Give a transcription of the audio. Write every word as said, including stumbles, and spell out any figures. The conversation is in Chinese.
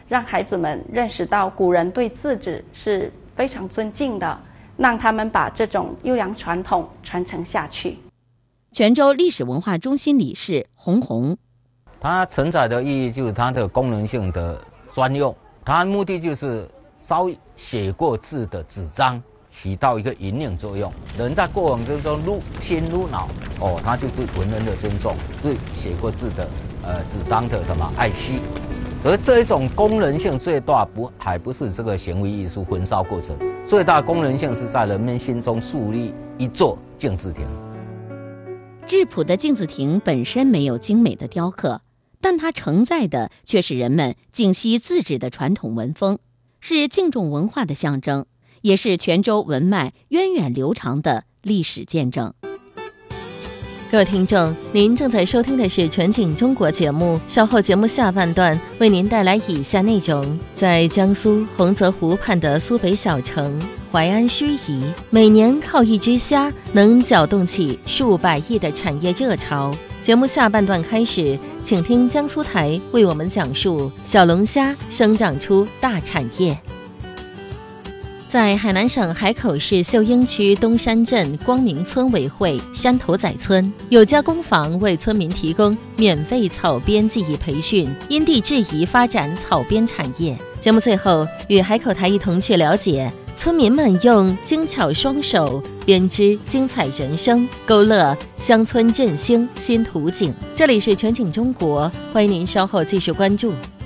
让孩子们认识到古人对字纸是非常尊敬的，让他们把这种优良传统传承下去。 泉州历史文化中心理事洪红， 它承载的意义就是它的功能性的专用，它目的就是烧写过字的纸张，起到一个引领作用。人在过往之中入心入脑，哦，他就对文人的尊重，对写过字的呃纸张的什么爱惜。所以这一种功能性最大不还不是这个行为艺术焚烧过程，最大功能性是在人们心中树立一座镜字亭。 质朴的镜子亭本身没有精美的雕刻，但它承载的却是人们敬惜字纸的传统文风，是敬重文化的象征，也是泉州文脉源远流长的历史见证。 各位听众，您正在收听的是全景中国节目，稍后节目下半段为您带来以下内容。在江苏洪泽湖畔的苏北小城淮安盱眙，每年靠一只虾能搅动起数百亿的产业热潮。节目下半段开始，请听江苏台为我们讲述小龙虾生长出大产业。在海南省海口市秀英区东山镇光明村委会山头仔村，有家工坊为村民提供免费草编技艺培训，因地制宜发展草编产业。节目最后与海口台一同去了解村民们用精巧双手编织精彩人生，勾勒乡村振兴新图景。这里是全景中国，欢迎您稍后继续关注。